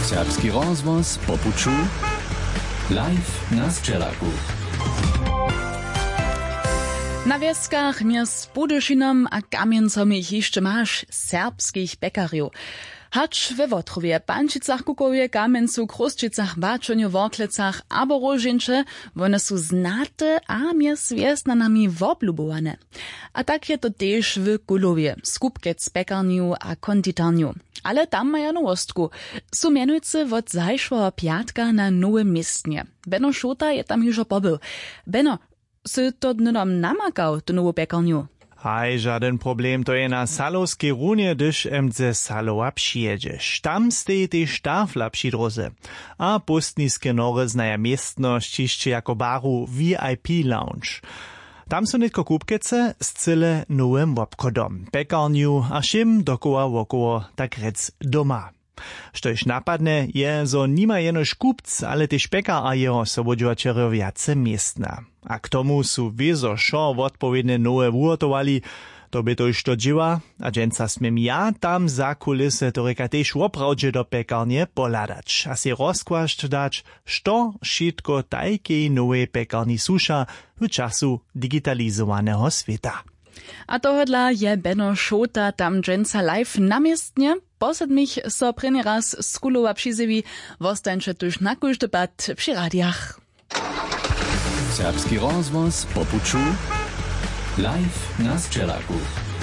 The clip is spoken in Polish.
Serbski rozvoz po puču, live na Sčelaku. Na wieskach między Budyszynom a Kamiencom ich jeszcze masz serbskich bekarjów. Hacz we Wotrowie, Pančicach, Kukowie, Kamencu, Kruščicach, Bačoniu, Worklecach, abo Rožinče, one su znate a mjez wjesnanami woblubowane. A tak je to też w Kulowie, skupkec pekarniu a konditarniu. Ale tam maja nowostku. Su mianujcy wot zajszłego piatka na nowym miestnie. Beno Šota je tam już pobył. Beno, sy to dnodom namakał tu nową pekarniu? Haj, żaden problem, to je na Salowskiej runie, gdyż ze Salowa przyjedziesz. Tam stej też tafla przy drodze. A pustniskie nory znaja miestność jeszcze jako baru VIP lounge. Tam są nitko kupkece z cyle nowym obchodom, pekarniu a šim wokoło tak rec doma. Štož napadne je, zo nima jenož kupc, ale tež pekar a jeho sobodžovačerjo viace miestna. A k tomu su wiezo šo odpowiedne nowe uhotovali, to by to što dživa, a dženca smem ja tam za kulise to reka tež oprawdźe do pekarnie poladać, a si rozkłašť dać, što šitko tajkej nowej pekarni suša v času digitalizowanego sveta. A tohodla je Beno Šota tam dženca live na miestnie. Posedmich so prene raz z Kulowa přizevi, vostańče tuž na kúždy pat při radiach. Serbski rozvoz po puču, live na Sčelaku.